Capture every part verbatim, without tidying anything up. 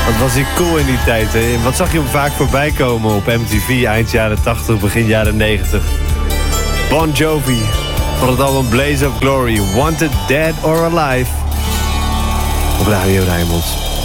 Wat was hij cool in die tijd, hè? Wat zag je hem vaak voorbij komen op M T V eind jaren tachtig, begin jaren negentig. Bon Jovi van het album Blaze of Glory. Wanted Dead or Alive. Op Radio Rijnmond.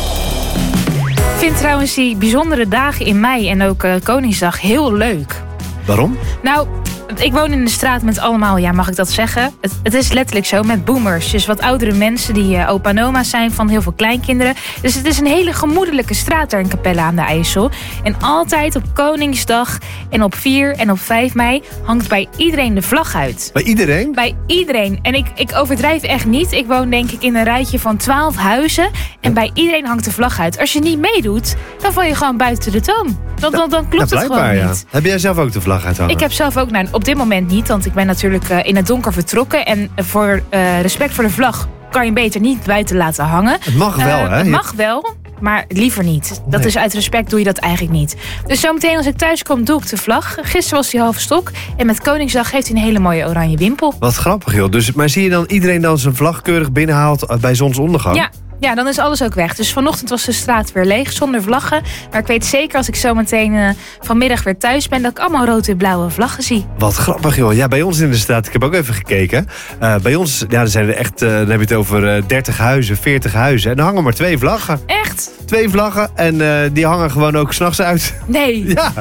Ik vind trouwens die bijzondere dagen in mei en ook uh, Koningsdag heel leuk. Waarom? Nou, ik woon in de straat met allemaal, ja, mag ik dat zeggen? Het, het is letterlijk zo, met boomers. Dus wat oudere mensen die uh, opa en oma zijn van heel veel kleinkinderen. Dus het is een hele gemoedelijke straat daar in Capelle aan de IJssel. En altijd op Koningsdag en op vier en op vijf mei hangt bij iedereen de vlag uit. Bij iedereen? Bij iedereen. En ik, ik overdrijf echt niet. Ik woon denk ik in een rijtje van twaalf huizen. En bij iedereen hangt de vlag uit. Als je niet meedoet, dan val je gewoon buiten de toon. Dan, dan, dan klopt ja, het gewoon ja. niet. Heb jij zelf ook de vlag uithangen? Ik heb zelf ook, nou, op dit moment niet, want ik ben natuurlijk uh, in het donker vertrokken. En voor uh, respect voor de vlag kan je hem beter niet buiten laten hangen. Het mag wel, uh, hè? Het mag wel, maar liever niet. Dat Nee. is uit respect doe je dat eigenlijk niet. Dus zometeen als ik thuis kom, doe ik de vlag. Gisteren was die halve stok. En met Koningsdag heeft hij een hele mooie oranje wimpel. Wat grappig, joh. Dus, maar zie je dan iedereen dan zijn vlag keurig binnenhaalt uh, bij zonsondergang? Ja. Ja, dan is alles ook weg. Dus vanochtend was de straat weer leeg, zonder vlaggen. Maar ik weet zeker als ik zo meteen uh, vanmiddag weer thuis ben, dat ik allemaal rode en blauwe vlaggen zie. Wat grappig, joh. Ja, bij ons in de straat, ik heb ook even gekeken. Uh, bij ons, ja, er zijn er echt, uh, dan heb je het over uh, dertig huizen, veertig huizen. En er hangen maar twee vlaggen. Echt? Twee vlaggen en uh, die hangen gewoon ook 's nachts uit. Nee. Ja.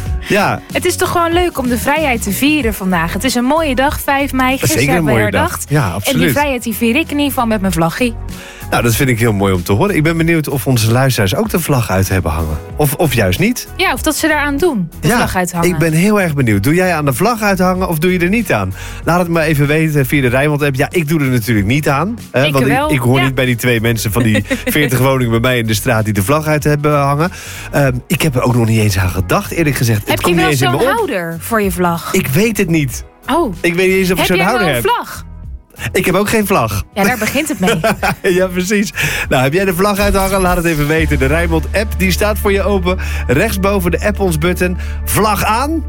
Ja. Het is toch gewoon leuk om de vrijheid te vieren vandaag. Het is een mooie dag, vijf mei. Gisteren Zeker een hebben we mooie dag. herdacht. Ja, En absoluut. die vrijheid die vier ik in ieder geval met mijn vlaggie. Nou, dat vind ik heel mooi om te horen. Ik ben benieuwd of onze luisteraars ook de vlag uit hebben hangen. Of, of juist niet. Ja, of dat ze daaraan doen, de ja, vlag uithangen. ik ben heel erg benieuwd. Doe jij aan de vlag uithangen of doe je er niet aan? Laat het me even weten via de Rijnmond app. Ja, ik doe er natuurlijk niet aan. Hè, Ik want wel, ik, ik hoor ja. niet bij die twee mensen van die veertig woningen bij mij in de straat die de vlag uit hebben hangen. Um, ik heb er ook nog niet eens aan gedacht, eerlijk gezegd. Heb het je komt niet wel eens in me zo'n op. houder voor je vlag? Ik weet het niet. Oh, Ik weet niet eens of heb ik zo'n jij wel houder een heb. vlag? Ik heb ook geen vlag. Ja, daar begint het mee. Ja, precies. Nou, heb jij de vlag uithangen? Laat het even weten. De Rijnmond app die staat voor je open. Rechtsboven de app ons button. Vlag aan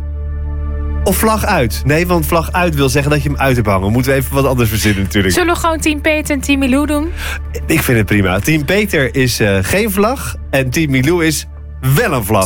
of vlag uit? Nee, want vlag uit wil zeggen dat je hem uit hebt hangen. Moeten we even wat anders verzinnen natuurlijk. Zullen we gewoon Team Peter en Team Milou doen? Ik vind het prima. Team Peter is uh, geen vlag en Team Milou is wel een vlag.